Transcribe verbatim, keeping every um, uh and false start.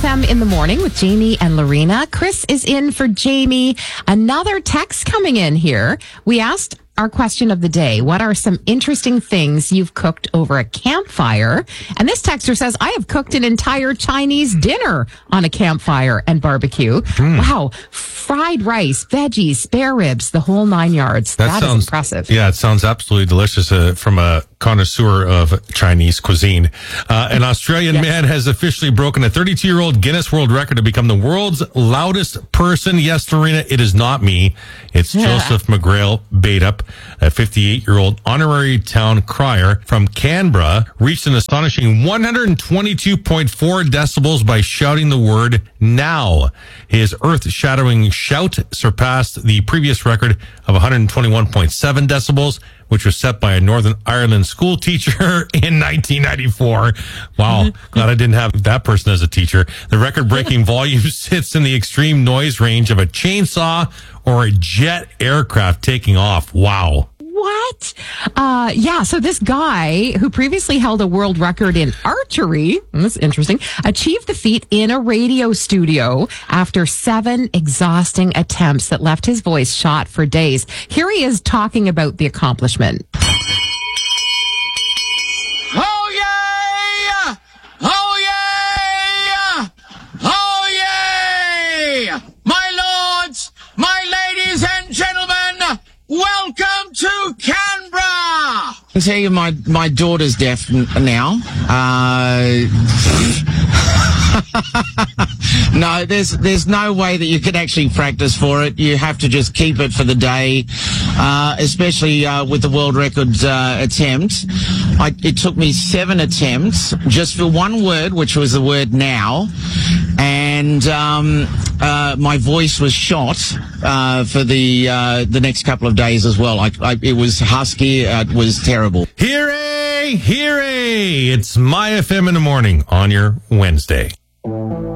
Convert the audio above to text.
F M in the morning with Jamie and Lorena. Chris is in for Jamie. Another text coming in here. We asked our question of the day. What are some interesting things you've cooked over a campfire? And this texter says, I have cooked an entire Chinese dinner on a campfire and barbecue. Mm. Wow. Fried rice, veggies, spare ribs, the whole nine yards. That, that sounds is impressive. Yeah, it sounds absolutely delicious uh, from a connoisseur of Chinese cuisine. Uh, an Australian yes. man has officially broken a thirty-two-year-old Guinness World Record to become the world's loudest person. Yes, Lorena, it is not me. It's yeah. Joseph McGrail Baitup, a fifty-eight-year-old honorary town crier from Canberra, reached an astonishing one hundred twenty-two point four decibels by shouting the word now. His earth-shattering shout surpassed the previous record of one hundred twenty-one point seven decibels, which was set by a Northern Ireland school teacher in nineteen ninety-four. Wow. Glad I didn't have that person as a teacher. The record-breaking volume sits in the extreme noise range of a chainsaw or a jet aircraft taking off. Wow. What? Uh, yeah, so this guy who previously held a world record in archery, that's interesting, achieved the feat in a radio studio after seven exhausting attempts that left his voice shot for days. Here he is talking about the accomplishment. Oh, yeah! Oh, yeah! Oh, yeah! My lords, my ladies and gentlemen, welcome to Canberra! I tell you, my, my daughter's deaf n- now. Uh, no, there's there's no way that you could actually practice for it. You have to just keep it for the day, uh, especially uh, with the world record uh, attempt. I, it took me seven attempts just for one word, which was the word now. And um, uh, my voice was shot uh, for the uh, the next couple of days as well. I, I, it was husky. Uh, it was terrible. Hooray! Hooray! It's My F M in the morning on your Wednesday.